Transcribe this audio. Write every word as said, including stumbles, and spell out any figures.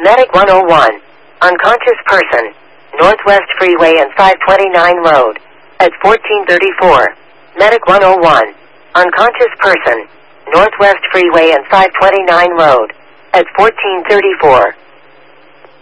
Medic one oh one. Unconscious person. Northwest Freeway and five twenty-nine Road. At fourteen thirty-four. Medic one oh one. Unconscious person. Northwest Freeway and five twenty-nine Road. At fourteen thirty-four.